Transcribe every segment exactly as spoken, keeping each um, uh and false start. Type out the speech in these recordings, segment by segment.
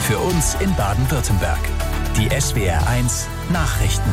Für uns in Baden-Württemberg. Die S W R eins Nachrichten.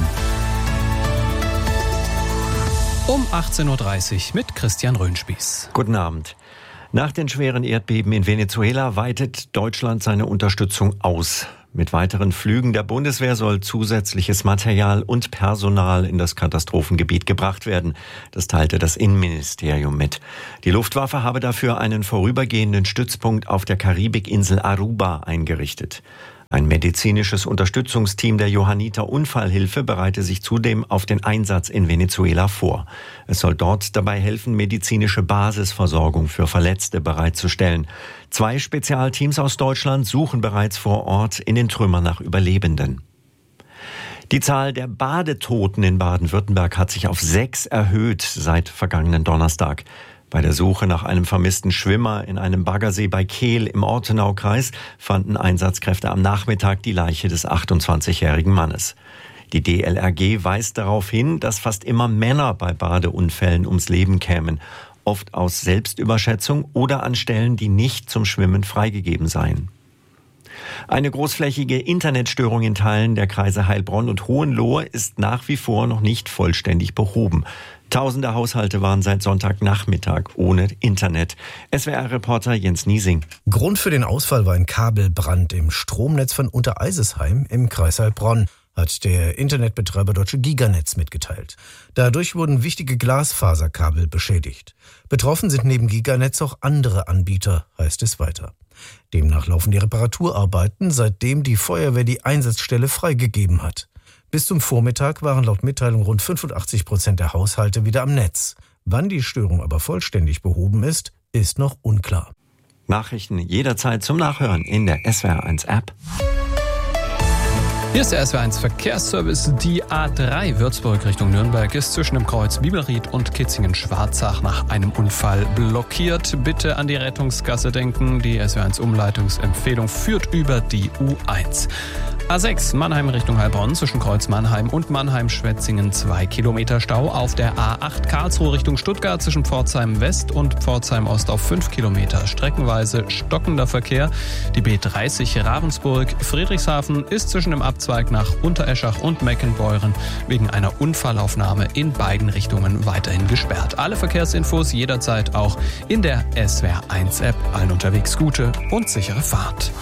Um achtzehn Uhr dreißig mit Christian Röhnspieß. Guten Abend. Nach den schweren Erdbeben in Venezuela weitet Deutschland seine Unterstützung aus. Mit weiteren Flügen der Bundeswehr soll zusätzliches Material und Personal in das Katastrophengebiet gebracht werden. Das teilte das Innenministerium mit. Die Luftwaffe habe dafür einen vorübergehenden Stützpunkt auf der Karibikinsel Aruba eingerichtet. Ein medizinisches Unterstützungsteam der Johanniter Unfallhilfe bereite sich zudem auf den Einsatz in Venezuela vor. Es soll dort dabei helfen, medizinische Basisversorgung für Verletzte bereitzustellen. Zwei Spezialteams aus Deutschland suchen bereits vor Ort in den Trümmern nach Überlebenden. Die Zahl der Badetoten in Baden-Württemberg hat sich auf sechs erhöht seit vergangenen Donnerstag. Bei der Suche nach einem vermissten Schwimmer in einem Baggersee bei Kehl im Ortenaukreis fanden Einsatzkräfte am Nachmittag die Leiche des achtundzwanzigjährigen Mannes. Die D L R G weist darauf hin, dass fast immer Männer bei Badeunfällen ums Leben kämen, oft aus Selbstüberschätzung oder an Stellen, die nicht zum Schwimmen freigegeben seien. Eine großflächige Internetstörung in Teilen der Kreise Heilbronn und Hohenlohe ist nach wie vor noch nicht vollständig behoben. Tausende Haushalte waren seit Sonntagnachmittag ohne Internet. S W R-Reporter Jens Niesing. Grund für den Ausfall war ein Kabelbrand im Stromnetz von Untereisesheim im Kreis Heilbronn, hat der Internetbetreiber Deutsche Giganetz mitgeteilt. Dadurch wurden wichtige Glasfaserkabel beschädigt. Betroffen sind neben Giganetz auch andere Anbieter, heißt es weiter. Demnach laufen die Reparaturarbeiten, seitdem die Feuerwehr die Einsatzstelle freigegeben hat. Bis zum Vormittag waren laut Mitteilung rund fünfundachtzig Prozent der Haushalte wieder am Netz. Wann die Störung aber vollständig behoben ist, ist noch unklar. Nachrichten jederzeit zum Nachhören in der S W R eins App. Hier ist der S W R eins Verkehrsservice. Die A drei Würzburg Richtung Nürnberg ist zwischen dem Kreuz Bibelried und Kitzingen-Schwarzach nach einem Unfall blockiert. Bitte an die Rettungsgasse denken. Die S W R eins Umleitungsempfehlung führt über die U eins. A sechs Mannheim Richtung Heilbronn zwischen Kreuz Mannheim und Mannheim-Schwetzingen zwei Kilometer Stau. Auf der A acht Karlsruhe Richtung Stuttgart zwischen Pforzheim West und Pforzheim Ost auf fünf Kilometer. Streckenweise stockender Verkehr. Die B dreißig Ravensburg Friedrichshafen ist zwischen dem Abzweig nach Untereschach und Meckenbeuren wegen einer Unfallaufnahme in beiden Richtungen weiterhin gesperrt. Alle Verkehrsinfos jederzeit auch in der S W R eins App. Allen unterwegs gute und sichere Fahrt.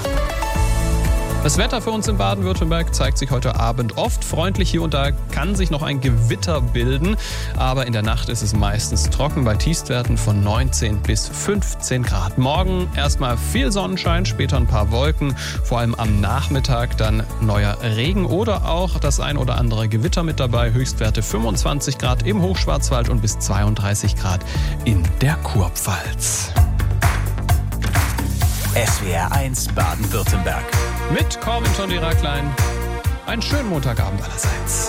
Das Wetter für uns in Baden-Württemberg zeigt sich heute Abend oft freundlich. Hier und da kann sich noch ein Gewitter bilden, aber in der Nacht ist es meistens trocken bei Tiefstwerten von neunzehn bis fünfzehn Grad. Morgen erstmal viel Sonnenschein, später ein paar Wolken, vor allem am Nachmittag dann neuer Regen oder auch das ein oder andere Gewitter mit dabei. Höchstwerte fünfundzwanzig Grad im Hochschwarzwald und bis zweiunddreißig Grad in der Kurpfalz. S W R eins Baden-Württemberg. Mit Corbin Tondira Klein. Einen schönen Montagabend allerseits.